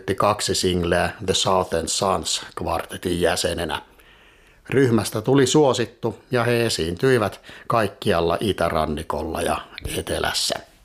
levytti 2 singleä The Southern Sons kvartetin jäsenenä. Ryhmästä tuli suosittu ja he esiintyivät kaikkialla itärannikolla ja etelässä.